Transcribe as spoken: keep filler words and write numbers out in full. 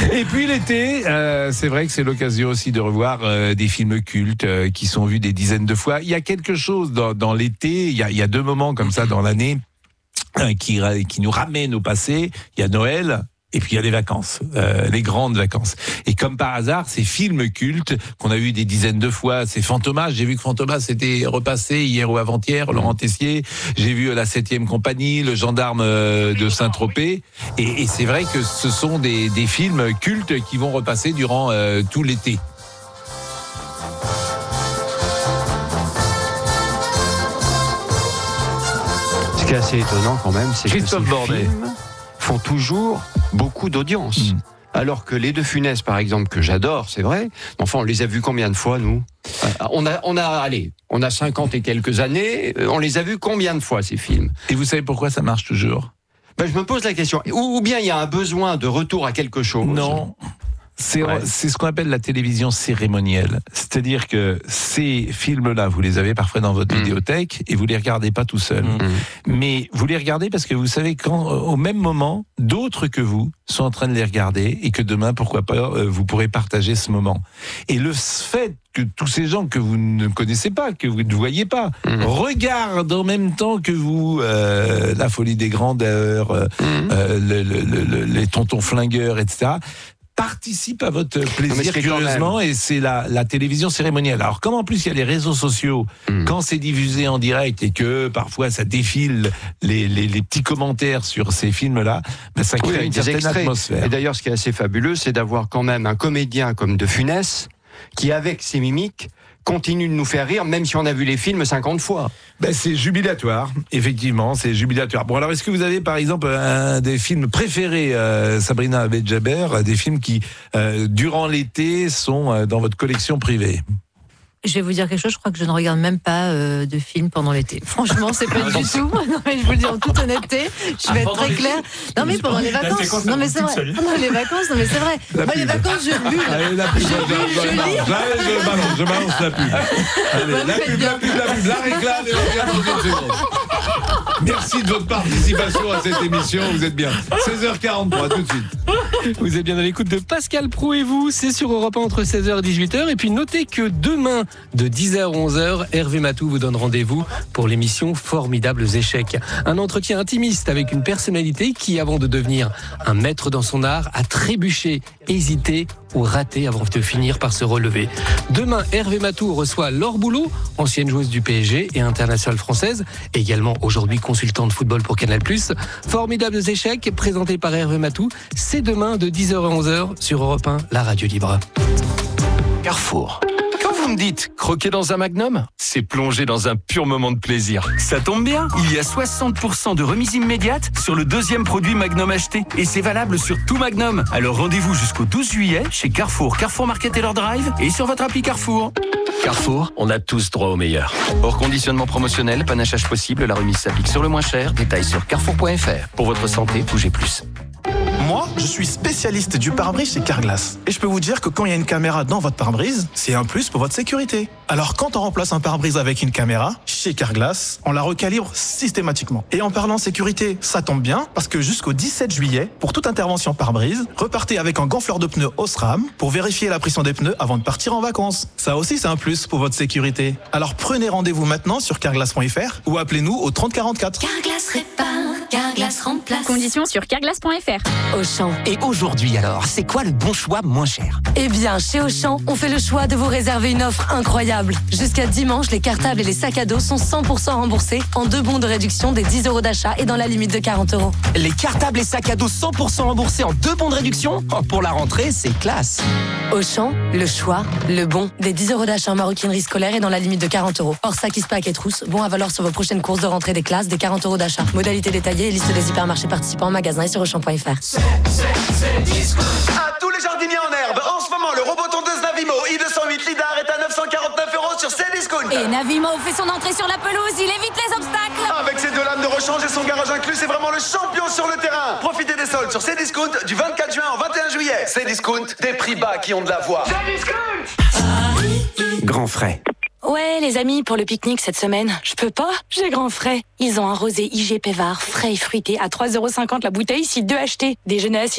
Et puis l'été, euh, c'est vrai que c'est l'occasion aussi de revoir euh, des films cultes euh, qui sont vus des dizaines de fois. Il y a quelque chose dans, dans l'été, il y a, il y a deux moments comme ça dans l'année euh, qui, qui nous ramènent au passé. Il y a Noël. Et puis il y a les vacances, euh, les grandes vacances. Et comme par hasard, ces films cultes qu'on a eu des dizaines de fois, c'est Fantomas. J'ai vu que Fantomas était repassé hier ou avant-hier, Laurent Tessier. J'ai vu La Septième Compagnie, Le Gendarme de Saint-Tropez. Et, et c'est vrai que ce sont des, des films cultes qui vont repasser durant euh, tout l'été. Ce qui est assez étonnant quand même, c'est que ces Bordet films font toujours beaucoup d'audience. Mmh. Alors que les Deux Funès, par exemple, que j'adore, c'est vrai. Enfin, on les a vus combien de fois, nous ? euh, On a, on a, allez, on a cinquante et quelques années. On les a vus combien de fois, ces films ? Et vous savez pourquoi ça marche toujours ? Ben, je me pose la question. Ou, ou bien il y a un besoin de retour à quelque chose. Non. C'est, ouais. c'est ce qu'on appelle la télévision cérémonielle. C'est-à-dire que ces films-là, vous les avez parfois dans votre mmh. vidéothèque et vous les regardez pas tout seul. Mmh. Mais vous les regardez parce que vous savez qu'au même moment, d'autres que vous sont en train de les regarder et que demain, pourquoi pas, vous pourrez partager ce moment. Et le fait que tous ces gens que vous ne connaissez pas, que vous ne voyez pas, mmh. regardent en même temps que vous euh, La Folie des Grandeurs, mmh. euh, le, le, le, les Tontons Flingueurs, et cetera, participe à votre plaisir curieusement, et c'est la, la télévision cérémonielle. Alors comme en plus il y a les réseaux sociaux, mmh. quand c'est diffusé en direct et que parfois ça défile les, les, les petits commentaires sur ces films-là, ben ça crée oui, une certaine extraits. atmosphère. Et d'ailleurs ce qui est assez fabuleux, c'est d'avoir quand même un comédien comme De Funès qui, avec ses mimiques, continue de nous faire rire, même si on a vu les films cinquante fois. Ben, c'est jubilatoire, effectivement, c'est jubilatoire. Bon, alors, est-ce que vous avez, par exemple, un des films préférés, euh, Sabrina Abed-Jaber, des films qui, euh, durant l'été, sont euh, dans votre collection privée ? Je vais vous dire quelque chose, je crois que je ne regarde même pas euh, de films pendant l'été. Franchement, c'est pas du tout. Non, mais je vous le dis en toute honnêteté, je vais être très claire. Non, mais pendant les vacances. Non, mais c'est vrai. Pendant les vacances, non, mais c'est vrai. Moi, les vacances, je bulle. Allez, la pub, je balance, je balance la pub. Allez, la pub, la pub, la pub, la réclame et on revient dans une seconde. Merci de votre participation à cette émission, vous êtes bien. seize heures quarante-trois, tout de suite. Vous êtes bien à l'écoute de Pascal Praud et vous, c'est sur Europe un entre seize heures et dix-huit heures. Et puis notez que demain, de dix heures à onze heures, Hervé Matou vous donne rendez-vous pour l'émission Formidables échecs. Un entretien intimiste avec une personnalité qui, avant de devenir un maître dans son art, a trébuché, hésité ou raté avant de finir par se relever. Demain, Hervé Matou reçoit Laure Boulot, ancienne joueuse du P S G et internationale française, également aujourd'hui consultante de football pour Canal plus. Formidables échecs, présenté par Hervé Matou, c'est demain de dix heures à onze heures sur Europe un, la radio libre. Carrefour. Quand vous me dites croquer dans un Magnum, c'est plonger dans un pur moment de plaisir. Ça tombe bien, il y a soixante pour cent de remise immédiate sur le deuxième produit Magnum acheté. Et c'est valable sur tout Magnum. Alors rendez-vous jusqu'au douze juillet chez Carrefour, Carrefour Market et leur Drive et sur votre appli Carrefour. Carrefour, on a tous droit au meilleur. Hors conditionnement promotionnel, panachage possible, la remise s'applique sur le moins cher. Détails sur carrefour point f r. Pour votre santé, bougez plus. Moi, je suis spécialiste du pare-brise chez Carglass. Et je peux vous dire que quand il y a une caméra dans votre pare-brise, c'est un plus pour votre sécurité. Alors quand on remplace un pare-brise avec une caméra, chez Carglass, on la recalibre systématiquement. Et en parlant sécurité, ça tombe bien, parce que jusqu'au dix-sept juillet, pour toute intervention pare-brise, repartez avec un gonfleur de pneus Osram pour vérifier la pression des pneus avant de partir en vacances. Ça aussi, c'est un plus pour votre sécurité. Alors prenez rendez-vous maintenant sur carglass point f r ou appelez-nous au trente quarante-quatre. Carglass répare, Carglass remplace. Conditions sur carglass point f r. Auchan. Et aujourd'hui alors, c'est quoi le bon choix moins cher ? Eh bien, chez Auchan, on fait le choix de vous réserver une offre incroyable. Jusqu'à dimanche, les cartables et les sacs à dos sont cent pour cent remboursés en deux bons de réduction des dix euros d'achat et dans la limite de quarante euros. Les cartables et sacs à dos cent pour cent remboursés en deux bons de réduction ? Oh, pour la rentrée, c'est classe. Auchan, le choix, le bon, des dix euros d'achat en maroquinerie scolaire et dans la limite de quarante euros. Hors sac, ispac et trousse, bon à valoir sur vos prochaines courses de rentrée des classes, des quarante euros d'achat. Modalité détaillée et liste des hypermarchés participants en magasin et sur auchan point f r. C'est, c'est, c'est disco. À tous les jardiniers en herbe, en ce moment, le robot tondeuse Navimo i deux cent huit Lidar est à neuf cent quarante-neuf euros sur Cdiscount. Et Navimo fait son entrée sur la pelouse, il évite les obstacles. Avec ses deux lames de rechange et son garage inclus, c'est vraiment le champion sur le terrain. Profitez des soldes sur Cdiscount du vingt-quatre juin au vingt et un juillet. Cdiscount, des prix bas qui ont de la voix. Cdiscount. Grand frais. Ouais, les amis, pour le pique-nique cette semaine, je peux pas, j'ai grand frais. Ils ont un rosé I G Pévard, frais et fruité à trois euros cinquante la bouteille, si deux achetés. Déjeuner assis